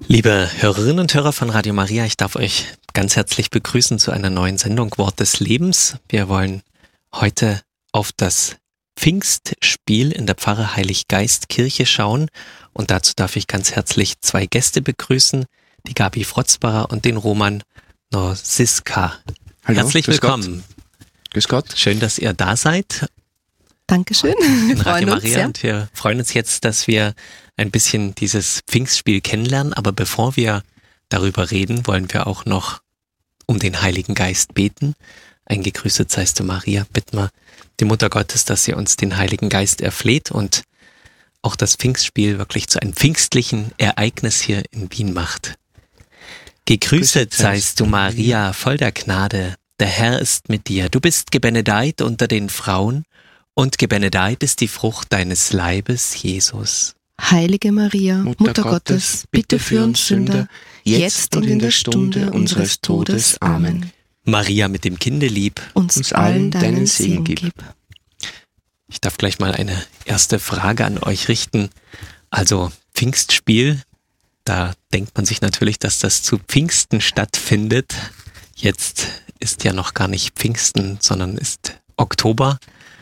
Liebe Hörerinnen und Hörer von Radio Maria, ich darf euch ganz herzlich begrüßen zu einer neuen Sendung Wort des Lebens. Wir wollen heute auf das Pfingstspiel in der Pfarre Heiliggeistkirche schauen und dazu darf ich ganz herzlich zwei Gäste begrüßen, die Gabi Frotzbacher und den Roman Norsiska. Hallo, herzlich willkommen. Grüß Gott. Schön, dass ihr da seid. Dankeschön. In Radio Maria sehr. Und wir freuen uns jetzt, dass wir ein bisschen dieses Pfingstspiel kennenlernen, aber bevor wir darüber reden, wollen wir auch noch um den Heiligen Geist beten. Eingegrüßet seist du, Maria, bitten wir die Mutter Gottes, dass sie uns den Heiligen Geist erfleht und auch das Pfingstspiel wirklich zu einem pfingstlichen Ereignis hier in Wien macht. Gegrüßet seist du, Maria, voll der Gnade, der Herr ist mit dir. Du bist gebenedeit unter den Frauen und gebenedeit ist die Frucht deines Leibes, Jesus. Heilige Maria, Mutter Gottes, bitte für uns Sünder, jetzt und in der Stunde unseres Todes. Amen. Maria mit dem Kinde lieb, uns allen deinen Segen gib. Ich darf gleich mal eine erste Frage an euch richten. Also Pfingstspiel, da denkt man sich natürlich, dass das zu Pfingsten stattfindet. Jetzt ist ja noch gar nicht Pfingsten, sondern ist Oktober.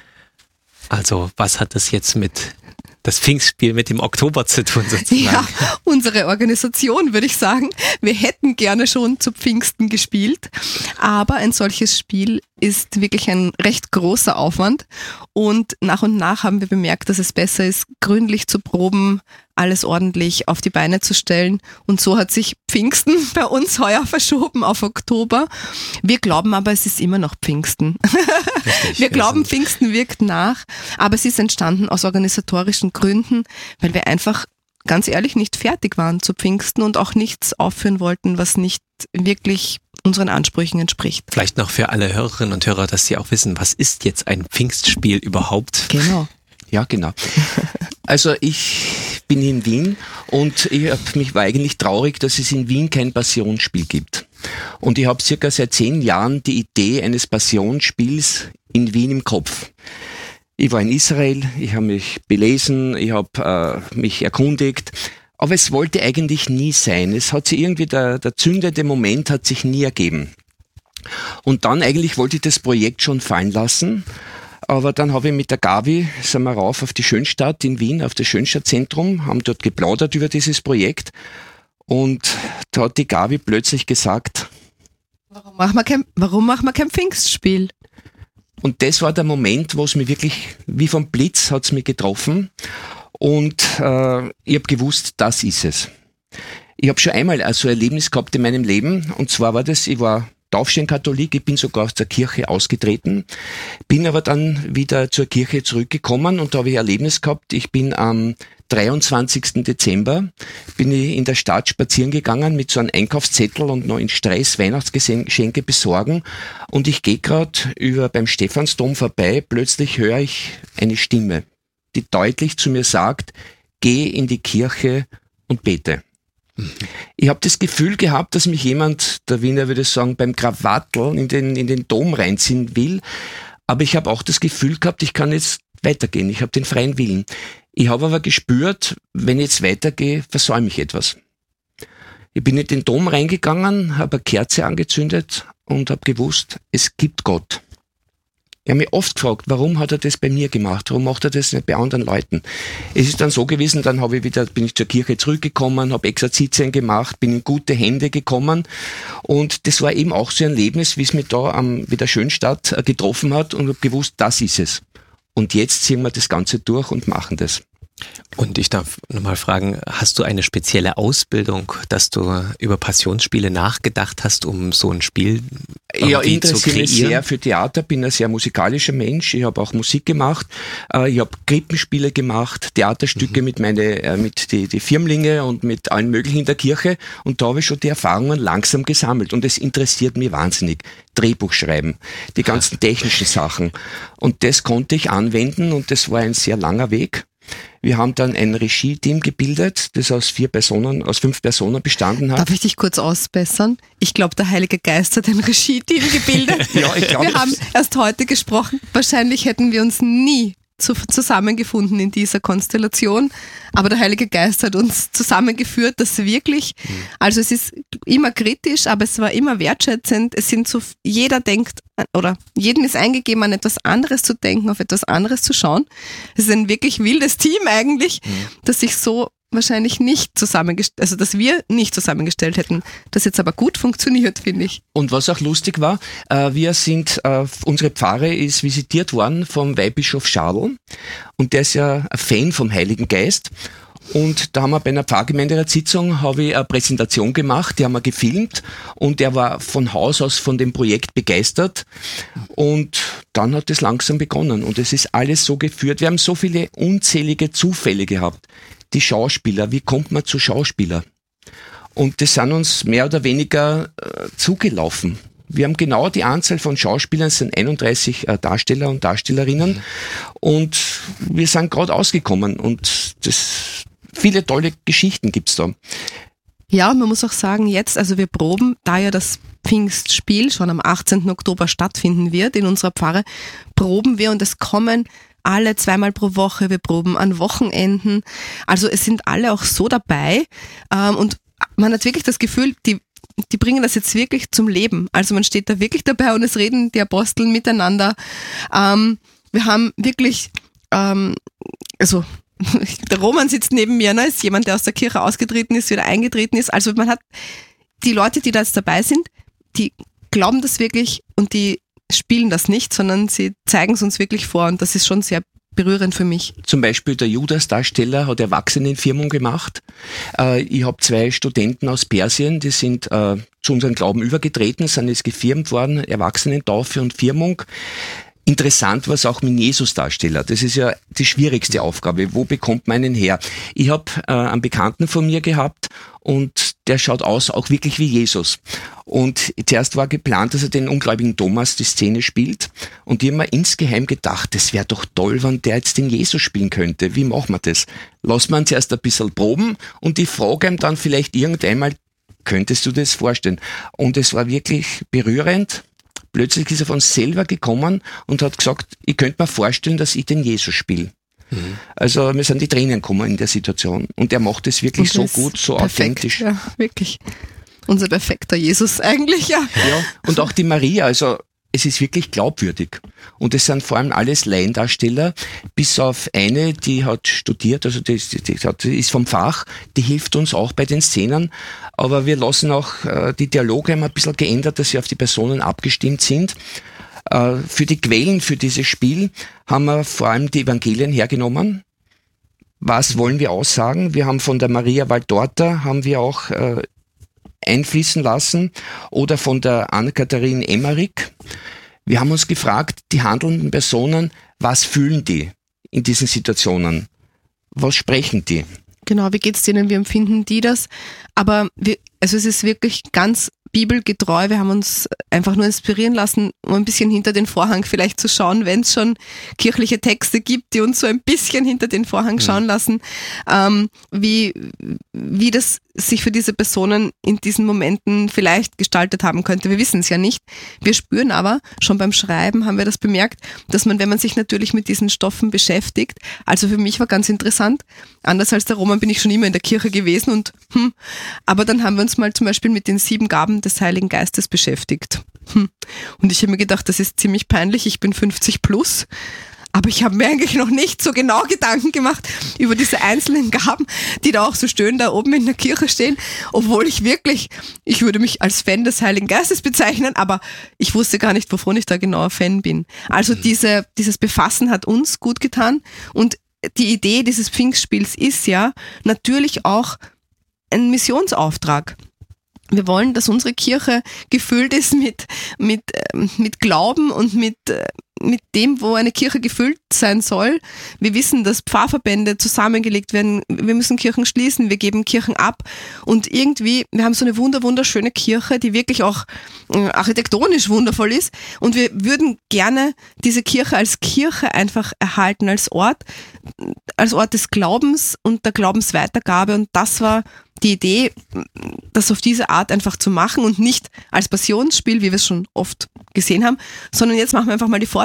Also was hat das jetzt mit das Pfingstspiel mit dem Oktober zu tun sozusagen? Ja, unsere Organisation, würde ich sagen. Wir hätten gerne schon zu Pfingsten gespielt, aber ein solches Spiel ist wirklich ein recht großer Aufwand und nach haben wir bemerkt, dass es besser ist, gründlich zu proben, alles ordentlich auf die Beine zu stellen und so hat sich Pfingsten bei uns heuer verschoben auf Oktober. Wir glauben aber, es ist immer noch Pfingsten. Richtig, wir glauben, Pfingsten wirkt nach, aber es ist entstanden aus organisatorischen Gründen, weil wir einfach ganz ehrlich nicht fertig waren zu Pfingsten und auch nichts aufführen wollten, was nicht wirklich unseren Ansprüchen entspricht. Vielleicht noch für alle Hörerinnen und Hörer, dass sie auch wissen, was ist jetzt ein Pfingstspiel überhaupt? Genau. Ja, genau. Also ich bin in Wien und war eigentlich traurig, dass es in Wien kein Passionsspiel gibt. Und ich habe circa seit 10 Jahren die Idee eines Passionsspiels in Wien im Kopf. Ich war in Israel, ich habe mich belesen, ich habe mich erkundigt, aber es wollte eigentlich nie sein. Es hat sich irgendwie, der zündende Moment hat sich nie ergeben. Und dann eigentlich wollte ich das Projekt schon fallen lassen, aber dann habe ich mit der Gabi, sind wir rauf auf die Schönstadt in Wien, auf das Schönstadtzentrum, haben dort geplaudert über dieses Projekt und da hat die Gabi plötzlich gesagt, warum machen wir kein Pfingstspiel? Und das war der Moment, wo es mich wirklich, wie vom Blitz hat's mich getroffen und ich habe gewusst, das ist es. Ich habe schon einmal so ein Erlebnis gehabt in meinem Leben und zwar war das, ich war Taufstein-Katholik, ich bin sogar aus der Kirche ausgetreten, bin aber dann wieder zur Kirche zurückgekommen und da habe ich ein Erlebnis gehabt, ich bin am 23. Dezember bin ich in der Stadt spazieren gegangen mit so einem Einkaufszettel und noch in Stress Weihnachtsgeschenke besorgen und ich gehe gerade beim Stephansdom vorbei, plötzlich höre ich eine Stimme, die deutlich zu mir sagt, geh in die Kirche und bete. Ich habe das Gefühl gehabt, dass mich jemand, der Wiener würde sagen, beim Krawatteln in den Dom reinziehen will, aber ich habe auch das Gefühl gehabt, ich kann jetzt weitergehen, ich habe den freien Willen. Ich habe aber gespürt, wenn ich jetzt weitergehe, versäume ich etwas. Ich bin in den Dom reingegangen, habe eine Kerze angezündet und habe gewusst, es gibt Gott. Ich habe mich oft gefragt, warum hat er das bei mir gemacht? Warum macht er das nicht bei anderen Leuten? Es ist dann so gewesen, dann bin ich zur Kirche zurückgekommen, habe Exerzitien gemacht, bin in gute Hände gekommen und das war eben auch so ein Erlebnis, wie es mich da am wieder Schönstadt getroffen hat und habe gewusst, das ist es. Und jetzt ziehen wir das Ganze durch und machen das. Und ich darf nochmal fragen, hast du eine spezielle Ausbildung, dass du über Passionsspiele nachgedacht hast, um so ein Spiel ja, ich zu interessiere mich kreieren? sehr für Theater, bin ein sehr musikalischer Mensch, ich habe auch Musik gemacht, ich habe Krippenspiele gemacht, Theaterstücke mit die Firmlinge und mit allen möglichen in der Kirche und da habe ich schon die Erfahrungen langsam gesammelt und es interessiert mich wahnsinnig. Drehbuch schreiben, die ganzen technischen Sachen und das konnte ich anwenden und das war ein sehr langer Weg. Wir haben dann ein Regie-Team gebildet, das aus 5 Personen bestanden hat. Darf ich dich kurz ausbessern? Ich glaube, der Heilige Geist hat ein Regie-Team gebildet. Ja, ich glaube, wir haben erst heute gesprochen. Wahrscheinlich hätten wir uns nie zusammengefunden in dieser Konstellation, aber der Heilige Geist hat uns zusammengeführt, dass wirklich, also es ist immer kritisch, aber es war immer wertschätzend, jeder denkt, oder jedem ist eingegeben, an etwas anderes zu denken, auf etwas anderes zu schauen. Es ist ein wirklich wildes Team eigentlich, das sich so wahrscheinlich nicht zusammengestellt, also dass wir nicht zusammengestellt hätten, das jetzt aber gut funktioniert, finde ich. Und was auch lustig war, unsere Pfarre ist visitiert worden vom Weihbischof Schadl und der ist ja ein Fan vom Heiligen Geist. Und da haben wir bei einer Pfarrgemeinderatssitzung eine Präsentation gemacht, die haben wir gefilmt und er war von Haus aus von dem Projekt begeistert und dann hat es langsam begonnen und es ist alles so geführt. Wir haben so viele unzählige Zufälle gehabt. Die Schauspieler, wie kommt man zu Schauspieler? Und das sind uns mehr oder weniger zugelaufen. Wir haben genau die Anzahl von Schauspielern, es sind 31 Darsteller und Darstellerinnen und wir sind gerade ausgekommen und viele tolle Geschichten gibt's da. Ja, und man muss auch sagen, jetzt, also wir proben, da ja das Pfingstspiel schon am 18. Oktober stattfinden wird in unserer Pfarre, proben wir und es kommen alle 2-mal pro Woche, wir proben an Wochenenden, also es sind alle auch so dabei und man hat wirklich das Gefühl, die bringen das jetzt wirklich zum Leben, also man steht da wirklich dabei und es reden die Apostel miteinander, wir haben wirklich, also der Roman sitzt neben mir, ne, ist jemand, der aus der Kirche ausgetreten ist, wieder eingetreten ist, also man hat die Leute, die da jetzt dabei sind, die glauben das wirklich und die spielen das nicht, sondern sie zeigen es uns wirklich vor und das ist schon sehr berührend für mich. Zum Beispiel der Judas-Darsteller hat Erwachsenenfirmung gemacht. Ich habe 2 Studenten aus Persien, die sind zu unserem Glauben übergetreten, sind jetzt gefirmt worden, Erwachsenentaufe und Firmung. Interessant war es auch mit Jesus-Darsteller. Das ist ja die schwierigste Aufgabe. Wo bekommt man einen her? Ich habe einen Bekannten von mir gehabt und der schaut aus auch wirklich wie Jesus. Und zuerst war geplant, dass er den ungläubigen Thomas die Szene spielt. Und ich habe mir insgeheim gedacht, das wäre doch toll, wenn der jetzt den Jesus spielen könnte. Wie machen wir das? Lassen wir ihn zuerst ein bisschen proben und ich frage ihm dann vielleicht irgendeinmal, könntest du das vorstellen? Und es war wirklich berührend. Plötzlich ist er von selber gekommen und hat gesagt, ich könnte mir vorstellen, dass ich den Jesus spiele. Also mir sind die Tränen gekommen in der Situation. Und er macht es wirklich so gut, so perfekt, authentisch. Ja, wirklich. Unser perfekter Jesus eigentlich, ja. Ja, und auch die Maria, also es ist wirklich glaubwürdig. Und es sind vor allem alles Laiendarsteller, bis auf eine, die hat studiert, also die ist vom Fach, die hilft uns auch bei den Szenen. Aber wir lassen auch die Dialoge ein bisschen geändert, dass sie auf die Personen abgestimmt sind. Für die Quellen für dieses Spiel haben wir vor allem die Evangelien hergenommen. Was wollen wir aussagen? Wir haben von der Maria Valtorta haben wir auch einfließen lassen oder von der Anne-Katharine Emmerich. Wir haben uns gefragt, die handelnden Personen, was fühlen die in diesen Situationen? Was sprechen die? Genau, wie geht's denen, wie empfinden die das? Aber es ist wirklich ganz bibelgetreu. Wir haben uns einfach nur inspirieren lassen, um ein bisschen hinter den Vorhang vielleicht zu schauen, wenn es schon kirchliche Texte gibt, die uns so ein bisschen hinter den Vorhang schauen lassen, wie das sich für diese Personen in diesen Momenten vielleicht gestaltet haben könnte. Wir wissen es ja nicht. Wir spüren aber, schon beim Schreiben haben wir das bemerkt, dass man, wenn man sich natürlich mit diesen Stoffen beschäftigt, also für mich war ganz interessant, anders als der Roman bin ich schon immer in der Kirche gewesen und aber dann haben wir uns mal zum Beispiel mit den 7 Gaben des Heiligen Geistes beschäftigt. Und ich habe mir gedacht, das ist ziemlich peinlich, ich bin 50 plus, aber ich habe mir eigentlich noch nicht so genau Gedanken gemacht über diese einzelnen Gaben, die da auch so schön da oben in der Kirche stehen, obwohl ich würde mich als Fan des Heiligen Geistes bezeichnen, aber ich wusste gar nicht, wovon ich da genauer Fan bin. Also dieses Befassen hat uns gut getan und die Idee dieses Pfingstspiels ist ja natürlich auch ein Missionsauftrag. Wir wollen, dass unsere Kirche gefüllt ist mit Glauben und mit dem, wo eine Kirche gefüllt sein soll. Wir wissen, dass Pfarrverbände zusammengelegt werden. Wir müssen Kirchen schließen, wir geben Kirchen ab. Und irgendwie, wir haben so eine wunderschöne Kirche, die wirklich auch architektonisch wundervoll ist. Und wir würden gerne diese Kirche als Kirche einfach erhalten, als Ort des Glaubens und der Glaubensweitergabe. Und das war die Idee, das auf diese Art einfach zu machen und nicht als Passionsspiel, wie wir es schon oft gesehen haben, sondern jetzt machen wir einfach mal die Fortsetzung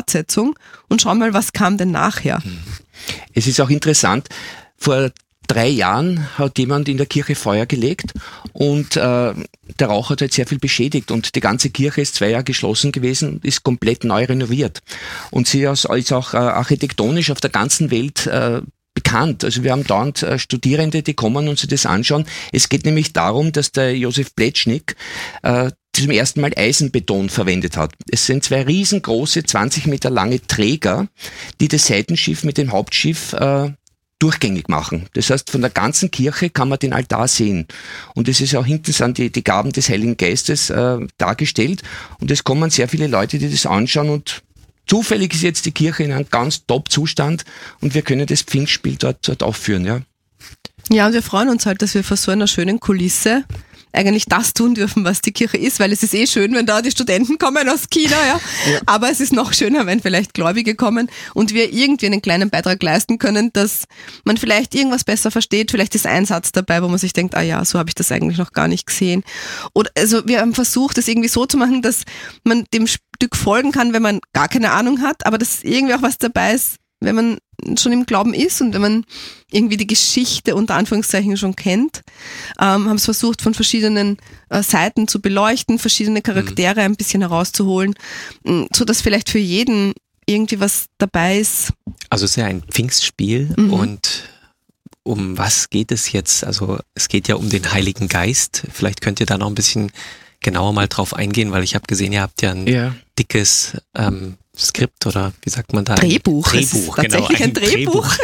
Fortsetzung und schauen mal, was kam denn nachher. Es ist auch interessant, vor 3 Jahren hat jemand in der Kirche Feuer gelegt und der Rauch hat halt sehr viel beschädigt und die ganze Kirche ist 2 Jahre geschlossen gewesen, ist komplett neu renoviert. Und sie ist auch architektonisch auf der ganzen Welt bekannt. Also wir haben dauernd Studierende, die kommen und sich das anschauen. Es geht nämlich darum, dass der Josef Pletschnik zum ersten Mal Eisenbeton verwendet hat. Es sind 2 riesengroße, 20 Meter lange Träger, die das Seitenschiff mit dem Hauptschiff durchgängig machen. Das heißt, von der ganzen Kirche kann man den Altar sehen. Und es ist auch hinten sind die Gaben des Heiligen Geistes dargestellt. Und es kommen sehr viele Leute, die das anschauen und zufällig ist jetzt die Kirche in einem ganz Top-Zustand und wir können das Pfingstspiel dort aufführen. Ja. Ja, und wir freuen uns halt, dass wir vor so einer schönen Kulisse eigentlich das tun dürfen, was die Kirche ist, weil es ist schön, wenn da die Studenten kommen aus China, ja. Aber es ist noch schöner, wenn vielleicht Gläubige kommen und wir irgendwie einen kleinen Beitrag leisten können, dass man vielleicht irgendwas besser versteht, vielleicht ist ein Satz dabei, wo man sich denkt, so habe ich das eigentlich noch gar nicht gesehen. Oder also wir haben versucht, das irgendwie so zu machen, dass man dem Stück folgen kann, wenn man gar keine Ahnung hat, aber dass irgendwie auch was dabei ist, wenn man schon im Glauben ist und wenn man irgendwie die Geschichte unter Anführungszeichen schon kennt, haben es versucht von verschiedenen Seiten zu beleuchten, verschiedene Charaktere ein bisschen herauszuholen, so dass vielleicht für jeden irgendwie was dabei ist. Also es ist ja ein Pfingstspiel und um was geht es jetzt? Also es geht ja um den Heiligen Geist. Vielleicht könnt ihr da noch ein bisschen genauer mal drauf eingehen, weil ich habe gesehen, ihr habt ja ein dickes Skript oder wie sagt man da? Drehbuch. Drehbuch, tatsächlich ein Drehbuch.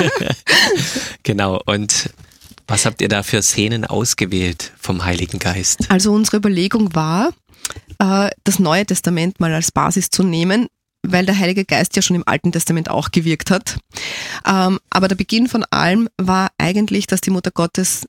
Genau. Und was habt ihr da für Szenen ausgewählt vom Heiligen Geist? Also unsere Überlegung war, das Neue Testament mal als Basis zu nehmen, weil der Heilige Geist ja schon im Alten Testament auch gewirkt hat. Aber der Beginn von allem war eigentlich, dass die Mutter Gottes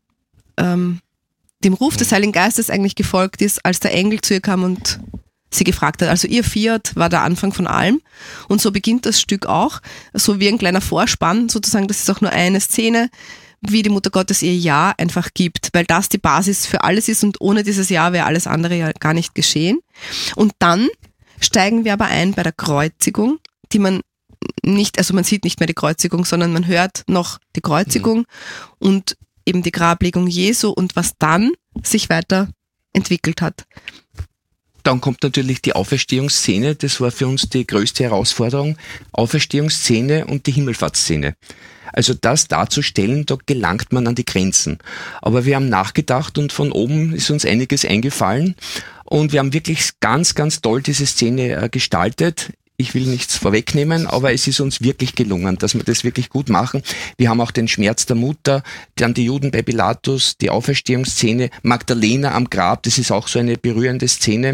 dem Ruf des Heiligen Geistes eigentlich gefolgt ist, als der Engel zu ihr kam und sie gefragt hat. Also ihr Fiat war der Anfang von allem und so beginnt das Stück auch, so wie ein kleiner Vorspann sozusagen, das ist auch nur eine Szene, wie die Mutter Gottes ihr Ja einfach gibt, weil das die Basis für alles ist und ohne dieses Ja wäre alles andere ja gar nicht geschehen. Und dann steigen wir aber ein bei der Kreuzigung, die man nicht, also man sieht nicht mehr die Kreuzigung, sondern man hört noch die Kreuzigung und eben die Grablegung Jesu und was dann sich weiter entwickelt hat. Dann kommt natürlich die Auferstehungsszene, das war für uns die größte Herausforderung, Auferstehungsszene und die Himmelfahrtsszene. Also das darzustellen, da gelangt man an die Grenzen. Aber wir haben nachgedacht und von oben ist uns einiges eingefallen und wir haben wirklich ganz, ganz toll diese Szene gestaltet. Ich will nichts vorwegnehmen, aber es ist uns wirklich gelungen, dass wir das wirklich gut machen. Wir haben auch den Schmerz der Mutter, dann die Juden bei Pilatus, die Auferstehungsszene, Magdalena am Grab, das ist auch so eine berührende Szene.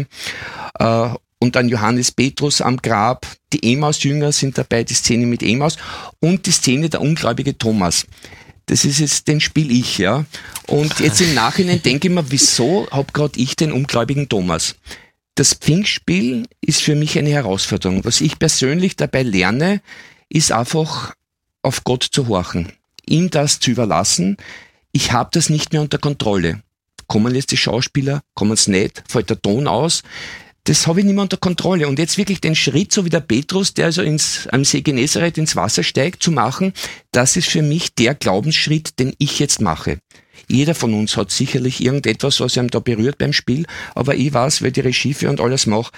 Und dann Johannes Petrus am Grab, die Emmaus-Jünger sind dabei, die Szene mit Emmaus und die Szene der ungläubige Thomas. Das ist jetzt, den spiel ich, ja. Und jetzt im Nachhinein denke ich mir, wieso hab gerade ich den ungläubigen Thomas? Das Pfingstspiel ist für mich eine Herausforderung. Was ich persönlich dabei lerne, ist einfach auf Gott zu horchen, ihm das zu überlassen. Ich habe das nicht mehr unter Kontrolle. Kommen jetzt die Schauspieler, kommen es nicht, fällt der Ton aus. Das habe ich nicht mehr unter Kontrolle. Und jetzt wirklich den Schritt, so wie der Petrus, der also am See Genezareth ins Wasser steigt, zu machen, das ist für mich der Glaubensschritt, den ich jetzt mache. Jeder von uns hat sicherlich irgendetwas, was einem da berührt beim Spiel, aber ich weiß, wer die Regie für und alles macht.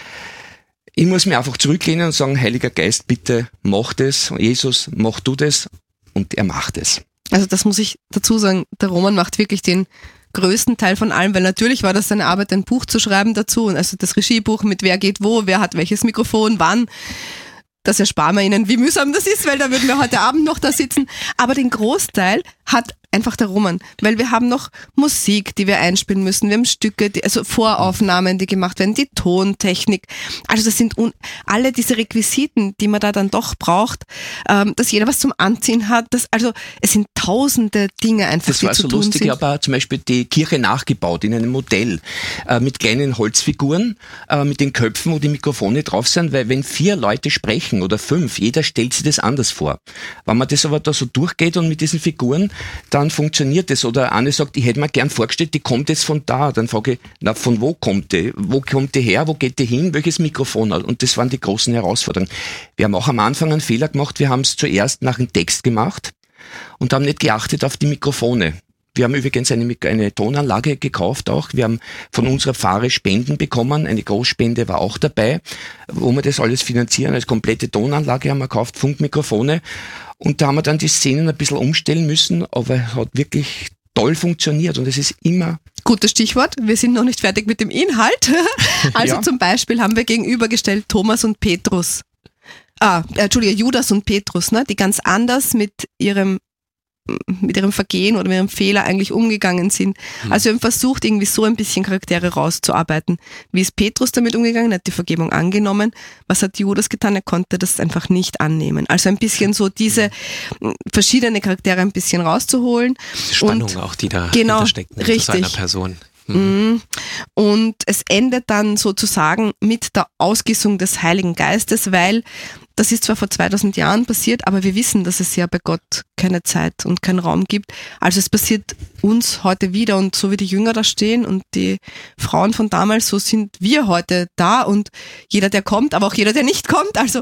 Ich muss mir einfach zurücklehnen und sagen, Heiliger Geist, bitte mach das, Jesus, mach du das, und er macht es. Also das muss ich dazu sagen, der Roman macht wirklich den größten Teil von allem, weil natürlich war das seine Arbeit, ein Buch zu schreiben dazu, und also das Regiebuch mit wer geht wo, wer hat welches Mikrofon, wann. Das ersparen wir Ihnen, wie mühsam das ist, weil da würden wir heute Abend noch da sitzen. Aber den Großteil hat einfach der Roman, weil wir haben noch Musik, die wir einspielen müssen, wir haben Stücke, also Voraufnahmen, die gemacht werden, die Tontechnik. Also das sind alle diese Requisiten, die man da dann doch braucht, dass jeder was zum Anziehen hat. Also es sind tausende Dinge einfach, die zu tun sind. Das war so lustig, ich habe zum Beispiel die Kirche nachgebaut in einem Modell mit kleinen Holzfiguren, mit den Köpfen, wo die Mikrofone drauf sind, weil wenn 4 Leute sprechen oder 5, jeder stellt sich das anders vor. Wenn man das aber da so durchgeht und mit diesen Figuren, dann dann funktioniert es. Oder eine sagt, ich hätte mir gern vorgestellt, die kommt jetzt von da. Dann frage ich, na, von wo kommt die? Wo kommt die her? Wo geht die hin? Welches Mikrofon hat? Und das waren die großen Herausforderungen. Wir haben auch am Anfang einen Fehler gemacht. Wir haben es zuerst nach dem Text gemacht und haben nicht geachtet auf die Mikrofone. Wir haben übrigens eine Tonanlage gekauft auch. Wir haben von unserer Pfarre Spenden bekommen. Eine Großspende war auch dabei, wo wir das alles finanzieren. Als komplette Tonanlage haben wir gekauft, Funkmikrofone. Und da haben wir dann die Szenen ein bisschen umstellen müssen, aber es hat wirklich toll funktioniert und es ist immer... Gutes Stichwort. Wir sind noch nicht fertig mit dem Inhalt. Also zum Beispiel haben wir gegenübergestellt Thomas und Petrus. Judas und Petrus, ne, die ganz anders mit ihrem Vergehen oder mit ihrem Fehler eigentlich umgegangen sind. Also wir haben versucht, irgendwie so ein bisschen Charaktere rauszuarbeiten. Wie ist Petrus damit umgegangen? Er hat die Vergebung angenommen. Was hat Judas getan? Er konnte das einfach nicht annehmen. Also ein bisschen so diese verschiedene Charaktere ein bisschen rauszuholen. Die Spannung und, auch, die da hintersteckt, zu seiner Person. Und es endet dann sozusagen mit der Ausgießung des Heiligen Geistes, weil das ist zwar vor 2000 Jahren passiert, aber wir wissen, dass es ja bei Gott keine Zeit und keinen Raum gibt. Also es passiert uns heute wieder und so wie die Jünger da stehen und die Frauen von damals, so sind wir heute da und jeder, der kommt, aber auch jeder, der nicht kommt. Also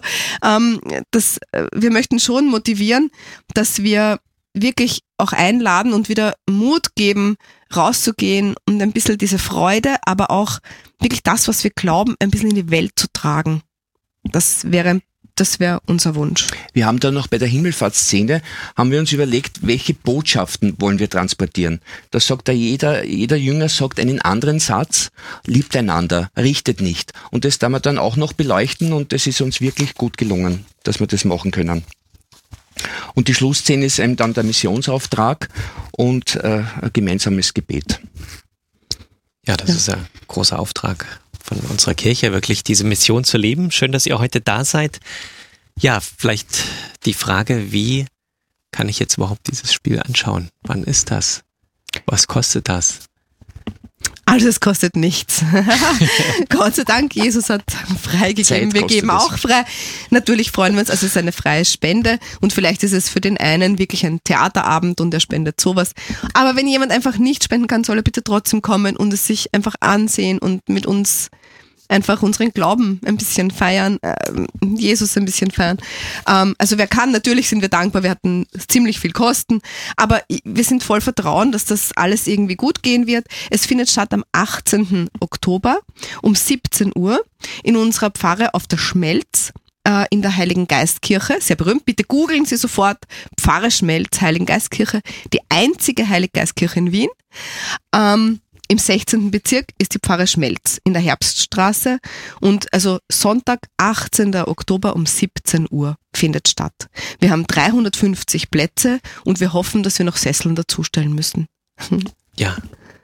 wir möchten schon motivieren, dass wir wirklich auch einladen und wieder Mut geben, rauszugehen und ein bisschen diese Freude, aber auch wirklich das, was wir glauben, ein bisschen in die Welt zu tragen. Das wäre unser Wunsch. Wir haben dann noch bei der Himmelfahrtsszene, haben wir uns überlegt, welche Botschaften wollen wir transportieren. Da sagt jeder Jünger sagt einen anderen Satz, liebt einander, richtet nicht. Und das darf man dann auch noch beleuchten und das ist uns wirklich gut gelungen, dass wir das machen können. Und die Schlussszene ist eben dann der Missionsauftrag und ein gemeinsames Gebet. Ja, das ist ein großer Auftrag von unserer Kirche, wirklich diese Mission zu leben. Schön, dass ihr heute da seid. Ja, vielleicht die Frage, wie kann ich jetzt überhaupt dieses Spiel anschauen? Wann ist das? Was kostet das? Also es kostet nichts. Gott sei Dank, Jesus hat freigegeben. Wir geben auch frei. Natürlich freuen wir uns, also es ist eine freie Spende und vielleicht ist es für den einen wirklich ein Theaterabend und er spendet sowas. Aber wenn jemand einfach nicht spenden kann, soll er bitte trotzdem kommen und es sich einfach ansehen und mit uns einfach unseren Glauben ein bisschen feiern, Jesus ein bisschen feiern. Also wer kann, natürlich sind wir dankbar, wir hatten ziemlich viel Kosten, aber wir sind voll Vertrauen, dass das alles irgendwie gut gehen wird. Es findet statt am 18. Oktober um 17 Uhr in unserer Pfarre auf der Schmelz in der Heiligen Geistkirche, sehr berühmt. Bitte googeln Sie sofort Pfarre Schmelz, Heiligen Geistkirche, die einzige Heilige Geistkirche in Wien. Im 16. Bezirk ist die Pfarre Schmelz in der Herbststraße und also Sonntag, 18. Oktober um 17 Uhr findet statt. Wir haben 350 Plätze und wir hoffen, dass wir noch Sesseln dazustellen müssen. Ja.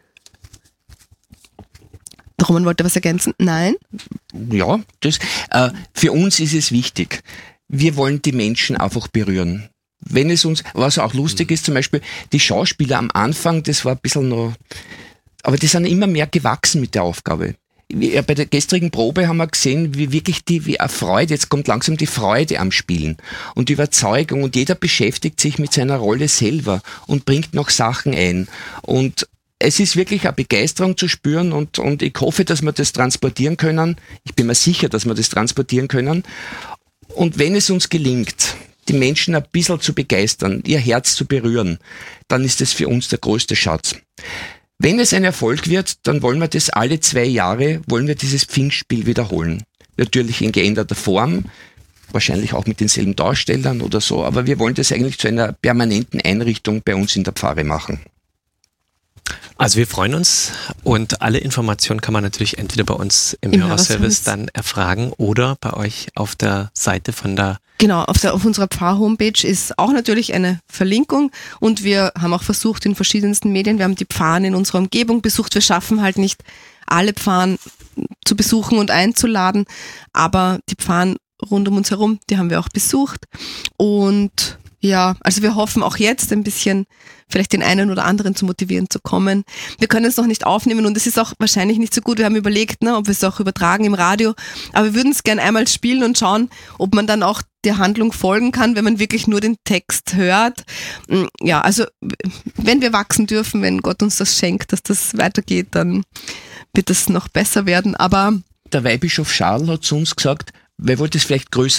Der Roman wollte was ergänzen? Nein? Ja, für uns ist es wichtig. Wir wollen die Menschen einfach berühren. Wenn es uns, was auch lustig ist, zum Beispiel die Schauspieler am Anfang, das war ein bisschen noch... Aber die sind immer mehr gewachsen mit der Aufgabe. Bei der gestrigen Probe haben wir gesehen, wie wirklich wie eine Freude, jetzt kommt langsam die Freude am Spielen und die Überzeugung und jeder beschäftigt sich mit seiner Rolle selber und bringt noch Sachen ein. Und es ist wirklich eine Begeisterung zu spüren und ich hoffe, dass wir das transportieren können. Ich bin mir sicher, dass wir das transportieren können. Und wenn es uns gelingt, die Menschen ein bisschen zu begeistern, ihr Herz zu berühren, dann ist das für uns der größte Schatz. Wenn es ein Erfolg wird, dann wollen wir das alle 2 Jahre, wollen wir dieses Pfingstspiel wiederholen. Natürlich in geänderter Form, wahrscheinlich auch mit denselben Darstellern oder so, aber wir wollen das eigentlich zu einer permanenten Einrichtung bei uns in der Pfarre machen. Also wir freuen uns und alle Informationen kann man natürlich entweder bei uns im Hörerservice dann erfragen oder bei euch auf der Seite von der... Genau, auf unserer Pfarr-Homepage ist auch natürlich eine Verlinkung und wir haben auch versucht in verschiedensten Medien, wir haben die Pfarren in unserer Umgebung besucht, wir schaffen halt nicht alle Pfarren zu besuchen und einzuladen, aber die Pfarren rund um uns herum, die haben wir auch besucht und ja, also wir hoffen auch jetzt ein bisschen vielleicht den einen oder anderen zu motivieren zu kommen. Wir können es noch nicht aufnehmen und es ist auch wahrscheinlich nicht so gut. Wir haben überlegt, ob wir es auch übertragen im Radio, aber wir würden es gerne einmal spielen und schauen, ob man dann auch der Handlung folgen kann, wenn man wirklich nur den Text hört. Ja, also wenn wir wachsen dürfen, wenn Gott uns das schenkt, dass das weitergeht, dann wird es noch besser werden. Aber der Weihbischof Charles hat zu uns gesagt, wer wollte es vielleicht größer